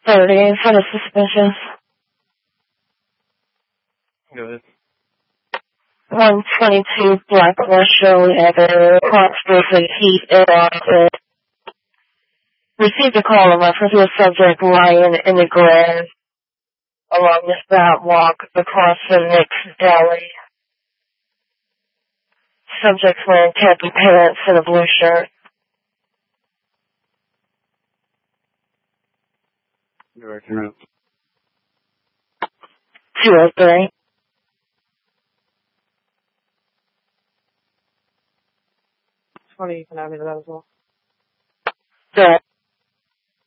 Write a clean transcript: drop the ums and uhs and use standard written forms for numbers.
30 for the suspicious. Go ahead. 122 Blackwell Shirley Ever, Crossbridge Heat, Air. Received a call in reference to a subject lying in the grass along the sidewalk across the next deli. Subject's wearing khaki pants and a blue shirt. Director out. 203. Funny, you can have me to that as well. Good.